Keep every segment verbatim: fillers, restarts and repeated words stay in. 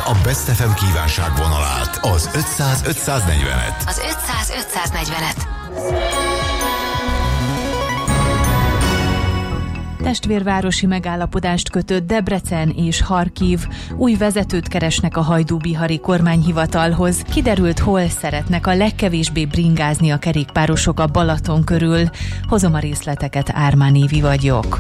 a Best ef em kívánságvonalát, az ötszáz ötszáznegyvenet. Az ötszáz ötszáznegyvenet. Testvérvárosi megállapodást kötött Debrecen és Harkiv. Új vezetőt keresnek a hajdú-bihari kormányhivatalhoz. Kiderült, hol szeretnek a legkevésbé bringázni a kerékpárosok a Balaton körül. Hozom a részleteket, Ármán Évi vagyok.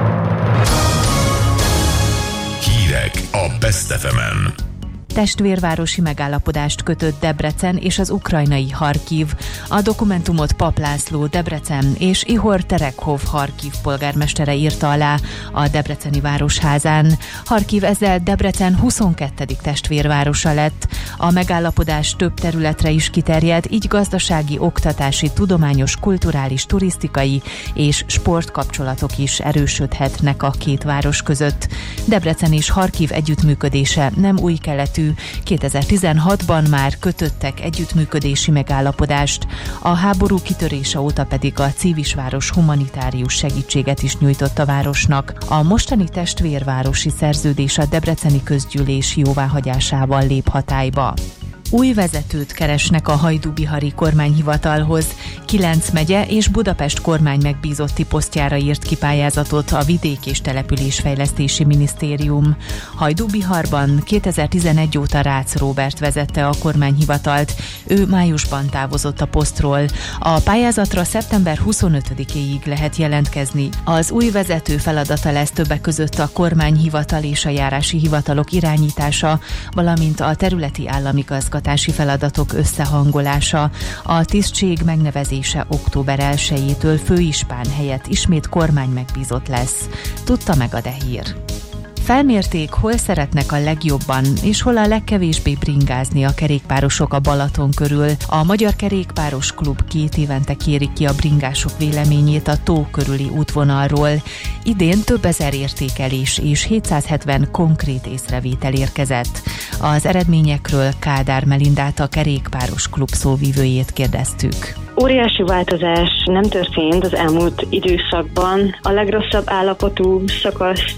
Hírek a Best ef emen. Testvérvárosi megállapodást kötött Debrecen és az ukrajnai Harkiv. A dokumentumot Pap László Debrecen és Ihor Terekhov Harkiv polgármestere írta alá a debreceni városházán. Harkiv ezzel Debrecen huszonkettedik testvérvárosa lett. A megállapodás több területre is kiterjed, így gazdasági, oktatási, tudományos, kulturális, turisztikai és sportkapcsolatok is erősödhetnek a két város között. Debrecen és Harkiv együttműködése nem új keletű. kétezer-tizenhatban már kötöttek együttműködési megállapodást, a háború kitörése óta pedig a Civisváros humanitárius segítséget is nyújtott a városnak. A mostani testvérvárosi szerződés a debreceni közgyűlés jóváhagyásával lép hatályba. Új vezetőt keresnek a hajdú-bihari kormányhivatalhoz. Kilenc megye és Budapest kormány megbízotti posztjára írt ki pályázatot a Vidék- és Településfejlesztési Minisztérium. Hajdú-Biharban kétezer-tizenegy óta Rácz Róbert vezette a kormányhivatalt. Ő májusban távozott a posztról. A pályázatra szeptember huszonötödikéig lehet jelentkezni. Az új vezető feladata lesz többek között a kormányhivatal és a járási hivatalok irányítása, valamint a területi állami gazdasági feladatok összehangolása. A tisztség megnevezése október elsejétől főispán helyett ismét kormány megbízott lesz. Tudta meg a Dehír. Felmérték, hol szeretnek a legjobban, és hol a legkevésbé bringázni a kerékpárosok a Balaton körül. A Magyar Kerékpáros Klub két évente kéri ki a bringások véleményét a tó körüli útvonalról. Idén több ezer értékelés és hétszázhetven konkrét észrevétel érkezett. Az eredményekről Kádár Melindát, a Kerékpáros Klub szóvivőjét kérdeztük. Óriási változás nem történt az elmúlt időszakban. A legrosszabb állapotú szakasz